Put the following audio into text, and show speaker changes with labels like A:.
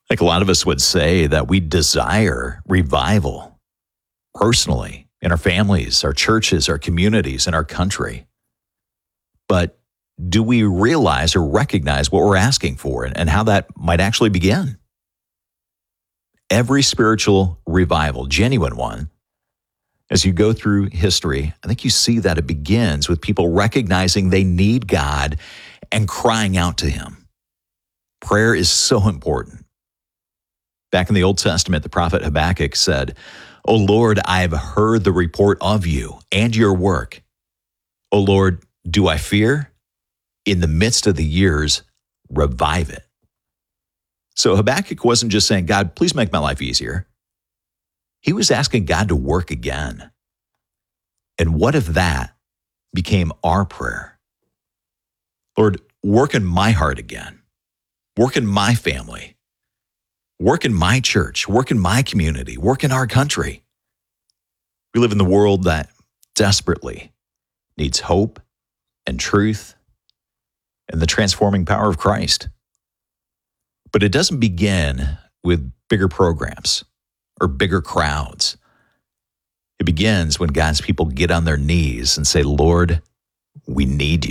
A: Like a lot of us would say that we desire revival personally in our families, our churches, our communities, and our country. But do we realize or recognize what we're asking for and how that might actually begin? Every spiritual revival, genuine one, as you go through history, I think you see that it begins with people recognizing they need God and crying out to Him. Prayer is so important. Back in the Old Testament, the prophet Habakkuk said, "O Lord, I have heard the report of you and your work. O Lord, do I fear? In the midst of the years, revive it." So Habakkuk wasn't just saying, "God, please make my life easier." He was asking God to work again. And what if that became our prayer? Lord, work in my heart again. Work in my family. Work in my church. Work in my community. Work in our country. We live in the world that desperately needs hope and truth and the transforming power of Christ. But it doesn't begin with bigger programs or bigger crowds. It begins when God's people get on their knees and say, "Lord, we need you."